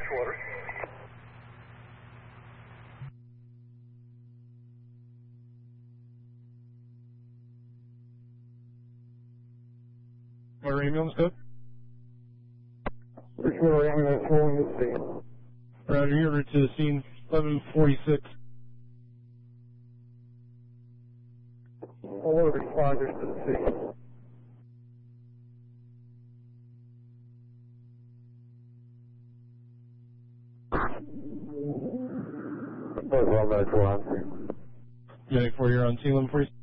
water. Or ambulance code? Richmond ambulance rolling to the scene. Roger, you're to the scene, 1146. All of the responders to the scene. Well, medical on scene. Medic 4, you're on scene, 1146.